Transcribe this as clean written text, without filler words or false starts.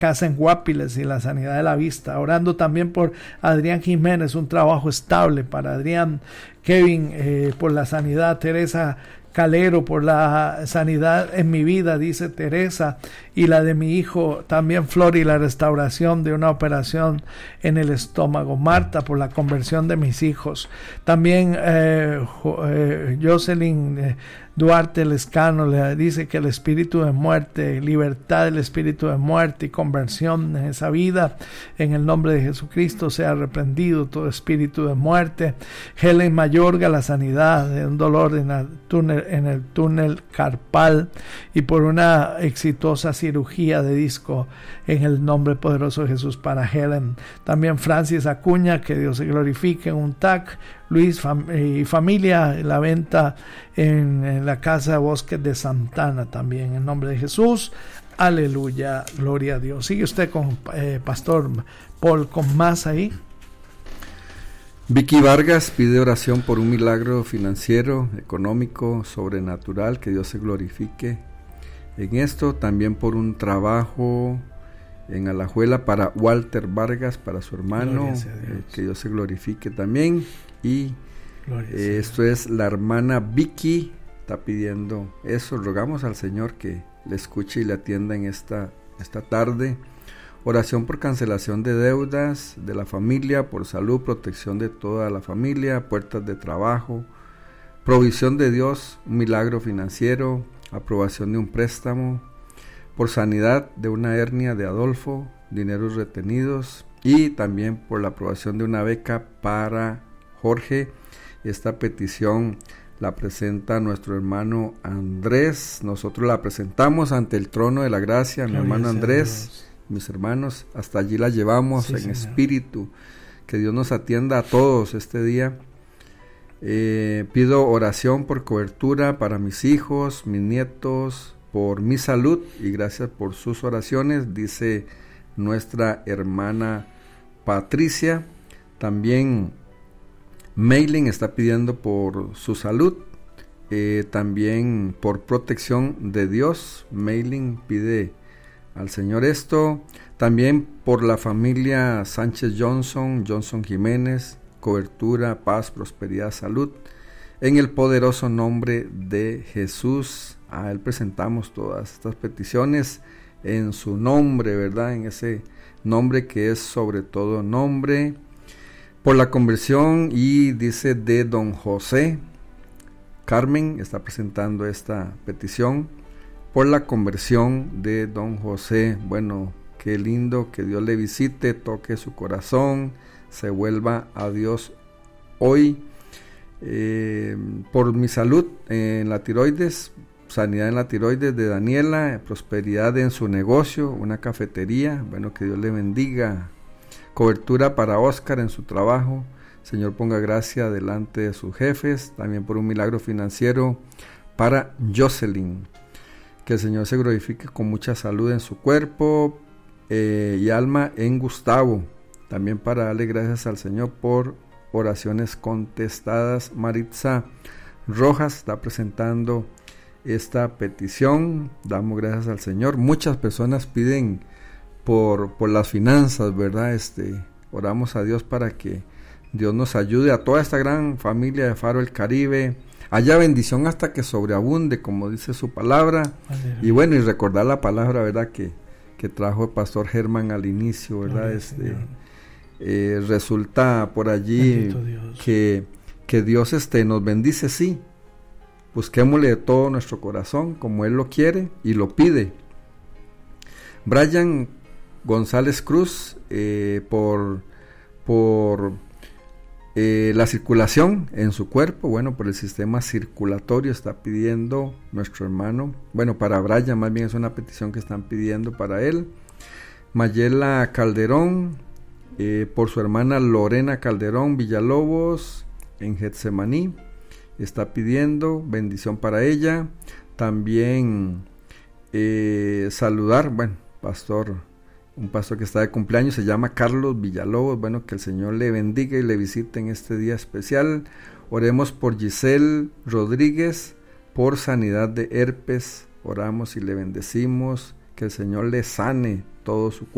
casa en Guapiles y la sanidad de la vista. Orando también por Adrián Jiménez, un trabajo estable para Adrián. Kevin, por la sanidad. Teresa Calero, por la sanidad en mi vida, dice Teresa, y la de mi hijo también, Flor, y la restauración de una operación en el estómago. Marta, por la conversión de mis hijos. También Jocelyn Duarte Lescano le dice que el espíritu de muerte, libertad del espíritu de muerte y conversión en esa vida, en el nombre de Jesucristo sea reprendido todo espíritu de muerte. Helen Mayorga, la sanidad de un dolor en el túnel carpal y por una exitosa cirugía de disco, en el nombre poderoso de Jesús para Helen. También Francis Acuña, que Dios se glorifique en un TAC. Luis y familia, la venta en la casa de Bosques de Santana también, en nombre de Jesús. Aleluya, gloria a Dios. Sigue usted con Pastor Paul con más ahí. Vicky Vargas pide oración por un milagro financiero, económico, sobrenatural, que Dios se glorifique en esto. También por un trabajo en Alajuela para Walter Vargas, para su hermano, que Dios se glorifique también. Y esto es la hermana Vicky, está pidiendo eso. Rogamos al Señor que le escuche y le atienda en esta tarde. Oración por cancelación de deudas de la familia, por salud, protección de toda la familia, puertas de trabajo, provisión de Dios, un milagro financiero, aprobación de un préstamo, por sanidad de una hernia de Adolfo, dineros retenidos, y también por la aprobación de una beca para Jorge. Esta petición la presenta nuestro hermano Andrés. Nosotros la presentamos ante el trono de la gracia, mi hermano Andrés, mis hermanos, hasta allí la llevamos, sí, en Señor. Espíritu. Que Dios nos atienda a todos este día. Pido oración por cobertura para mis hijos, mis nietos, por mi salud, y gracias por sus oraciones, dice nuestra hermana Patricia. También Mailing está pidiendo por su salud, también por protección de Dios. Mailing pide al Señor esto. También por la familia Sánchez Johnson Jiménez, cobertura, paz, prosperidad, salud, en el poderoso nombre de Jesús. A Él presentamos todas estas peticiones en su nombre, ¿verdad? En ese nombre que es sobre todo nombre. Por la conversión, y dice de don José, Carmen está presentando esta petición por la conversión de don José. Bueno, qué lindo, que Dios le visite, toque su corazón, se vuelva a Dios hoy. Por mi salud en la tiroides, sanidad en la tiroides de Daniela, prosperidad en su negocio, una cafetería, bueno, que Dios le bendiga. Cobertura para Oscar en su trabajo, Señor ponga gracia delante de sus jefes. También por un milagro financiero para Jocelyn, que el Señor se glorifique con mucha salud en su cuerpo y alma en Gustavo. También para darle gracias al Señor por oraciones contestadas. Maritza Rojas está presentando esta petición. Damos gracias al Señor. Muchas personas piden por las finanzas, ¿verdad? Oramos a Dios para que Dios nos ayude a toda esta gran familia de Faro del Caribe. Haya bendición hasta que sobreabunde, como dice su palabra. Aleluya. Y bueno, y recordar la palabra, ¿verdad? Que trajo el pastor Germán al inicio, ¿verdad? Resulta por allí que Dios nos bendice, sí. Busquémosle de todo nuestro corazón, como Él lo quiere y lo pide. Brian González Cruz, por la circulación en su cuerpo, bueno, por el sistema circulatorio está pidiendo nuestro hermano. Bueno, para Brian más bien es una petición que están pidiendo para él. Mayela Calderón, por su hermana Lorena Calderón Villalobos en Getsemaní, está pidiendo bendición para ella. También saludar, bueno, un pastor que está de cumpleaños, se llama Carlos Villalobos. Bueno, que el Señor le bendiga y le visite en este día especial. Oremos por Giselle Rodríguez, por sanidad de herpes. Oramos y le bendecimos, que el Señor le sane todo su cuerpo.